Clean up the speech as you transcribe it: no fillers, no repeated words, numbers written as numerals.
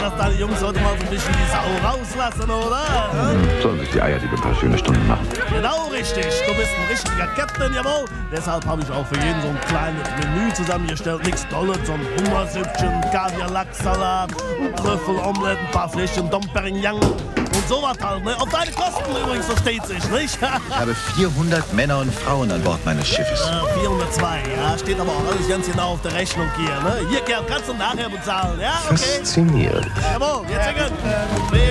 dass deine Jungs heute mal so ein bisschen die Sau rauslassen, oder? Sollen sich die Eierdiebe ein paar schöne Stunden machen. Genau richtig. Du bist ein richtiger Captain, jawohl. Deshalb habe ich auch für jeden so ein kleines Menü zusammengestellt. Nichts Dolles, so ein Hummersüppchen, Kaviar-Lachssalat, Trüffel-Omelette, ein paar Fläschchen Dom Perignon und sowas halt, ne? Auf deine Kosten übrigens, so steht sich, nicht? Ich habe 400 Männer und Frauen an Bord meines Schiffes. 402, ja. Steht aber auch alles ganz genau auf der Rechnung hier, ne? Hier, Kerl, kannst du nachher bezahlen, ja? Okay. Faszinierend. Jawohl, jetzt singen.